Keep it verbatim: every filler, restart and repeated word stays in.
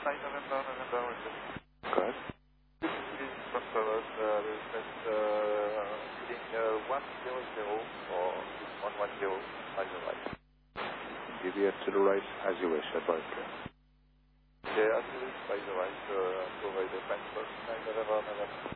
nine November, November, Go ahead. please confirm us uh, the request uh, heading uh, one hundred or one ten, by the right. Deviate to the right as you wish, advise clear. Okay, as you wish, by the right, uh, provide the time first, nine November, November.